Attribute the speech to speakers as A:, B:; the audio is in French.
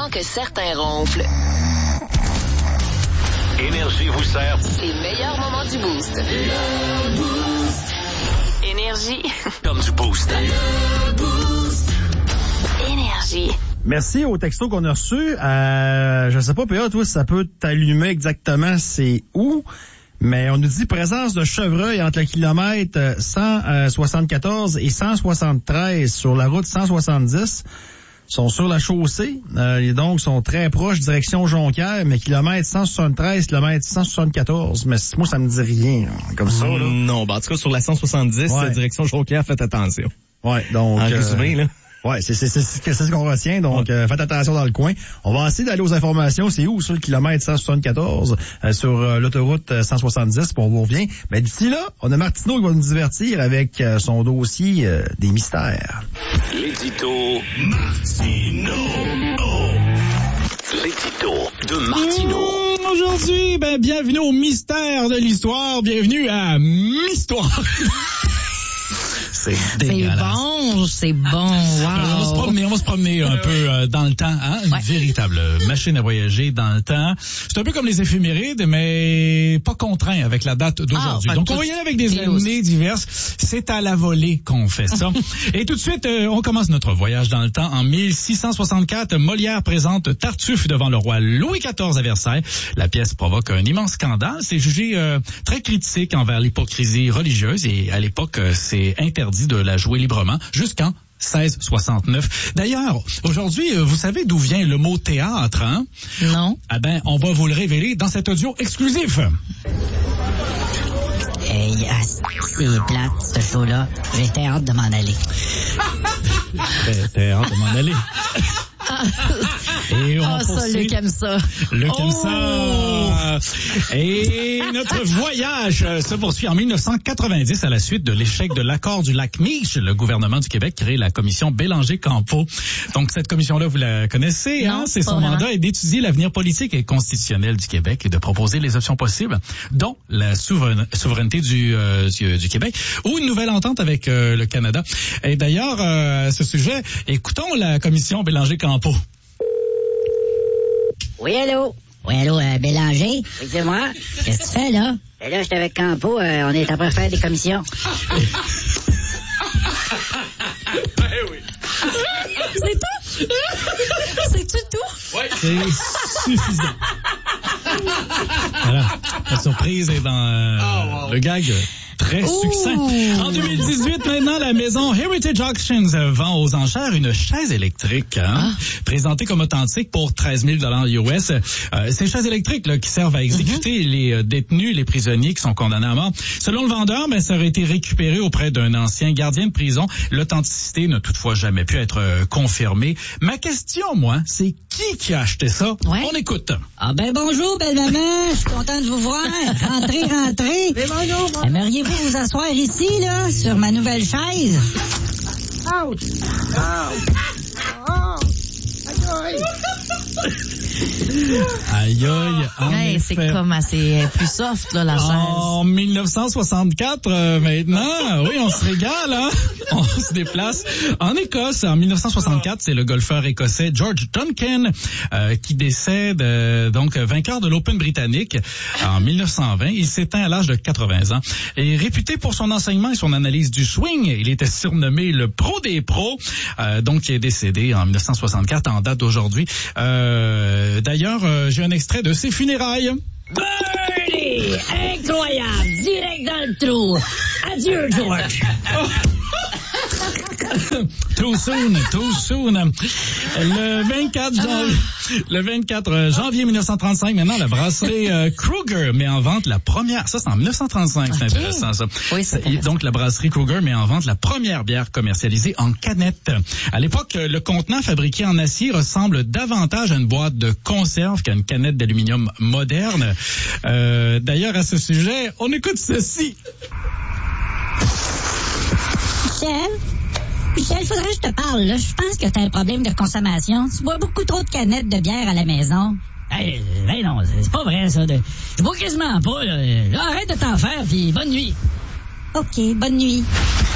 A: avant que certains ronflent.
B: Énergie vous sert.
A: Les meilleurs moments du Boost. Énergie.
B: Comme du Boost.
A: Énergie.
C: Merci au texto qu'on a reçu. Je sais pas, PA, toi, si ça peut t'allumer exactement c'est où, mais on nous dit présence de chevreuil entre le kilomètre 174 et 173 sur la route 170. Sont sur la chaussée, et donc sont très proches direction Jonquière, mais kilomètre 173, kilomètre 174, mais moi ça me dit rien, comme ça, là.
D: Non, en tout cas sur la 170, direction Jonquière, faites attention.
C: Ouais, donc...
D: En résumé, là.
C: Ouais, c'est ce qu'on retient, donc faites attention dans le coin. On va essayer d'aller aux informations. C'est où, sur le kilomètre 174, sur l'autoroute 170, puis on vous revient. Mais d'ici là, on a Martineau qui va nous divertir avec son dossier des mystères.
B: L'édito Martineau. L'édito de Martineau.
E: Aujourd'hui, bienvenue au mystère de l'histoire. Bienvenue à Mistoire.
F: C'est bon, c'est bon. Wow.
E: On va se promener un peu dans le temps, hein? Une véritable machine à voyager dans le temps. C'est un peu comme les éphémérides, mais pas contraint avec la date d'aujourd'hui. Donc, on va y aller avec des années diverses. C'est à la volée qu'on fait ça. Et tout de suite, on commence notre voyage dans le temps. En 1664, Molière présente Tartuffe devant le roi Louis XIV à Versailles. La pièce provoque un immense scandale. C'est jugé très critique envers l'hypocrisie religieuse et à l'époque, c'est interdit de la jouer librement jusqu'en 1669. D'ailleurs, aujourd'hui, vous savez d'où vient le mot théâtre, hein?
F: Non.
E: On va vous le révéler dans cet audio exclusif.
F: C'est plate, ce show-là. J'ai hâte de m'en aller.
E: T'as hâte de m'en aller. Et on
F: ça, Luc aime ça.
E: Luc aime ça. Et notre voyage se poursuit en 1990 à la suite de l'échec de l'accord du lac Meech. Le gouvernement du Québec crée la commission Bélanger-Campeau. Donc, cette commission-là, vous la connaissez, hein? C'est son mandat est d'étudier l'avenir politique et constitutionnel du Québec et de proposer les options possibles, dont la souveraineté du Québec ou une nouvelle entente avec le Canada. Et d'ailleurs, à ce sujet, écoutons la commission Bélanger-Campeau.
G: Oui, allô?
F: Oui, allô, Bélanger?
G: Oui, c'est moi.
F: Qu'est-ce que tu fais, là?
G: Et là, j'étais avec Campo, on est après faire des commissions.
E: Oui.
F: C'est tout? C'est-tu tout?
E: Oui, c'est suffisant. Voilà, la surprise est dans le gag. Très succinct. En 2018, maintenant, la maison Heritage Auctions vend aux enchères une chaise électrique, présentée comme authentique pour 13 000 $ US. Ces chaises électriques là, qui servent à exécuter les détenus, les prisonniers qui sont condamnés à mort. Selon le vendeur, ça aurait été récupéré auprès d'un ancien gardien de prison. L'authenticité n'a toutefois jamais pu être confirmée. Ma question, moi, c'est qui a acheté ça?
F: Ouais.
E: On écoute.
F: Bonjour, belle maman. Je suis contente de vous voir. Rentrez.
G: Mais bonjour,
F: Aimeriez-vous vous asseoir ici, là, sur ma nouvelle chaise?
G: Ouch!
E: Aïe,
F: C'est comme assez plus soft, là, la chaise.
E: En 1964, maintenant, oui, on se régale, hein? On se déplace en Écosse. En 1964, c'est le golfeur écossais George Duncan qui décède, donc vainqueur de l'Open britannique en 1920. Il s'éteint à l'âge de 80 ans. Et réputé pour son enseignement et son analyse du swing, il était surnommé le pro des pros, donc il est décédé en 1964 en date d'aujourd'hui. D'ailleurs, j'ai un extrait de ses funérailles.
G: Birdie! Incroyable! Direct dans le trou! Adieu, George!
E: Too soon. Le 24 janvier 1935, maintenant, la brasserie Kruger met en vente la première... Ça, c'est en 1935, c'est intéressant, ça.
F: Oui, c'est intéressant.
E: Donc, la brasserie Kruger met en vente la première bière commercialisée en canette. À l'époque, le contenant fabriqué en acier ressemble davantage à une boîte de conserve qu'à une canette d'aluminium moderne. D'ailleurs, à ce sujet, on écoute ceci.
F: Michel, faudrait que je te parle, là. Je pense que t'as un problème de consommation. Tu bois beaucoup trop de canettes de bière à la maison.
G: Non, c'est pas vrai, ça. Je bois quasiment pas, là. Arrête de t'en faire, puis bonne nuit.
F: OK, bonne nuit.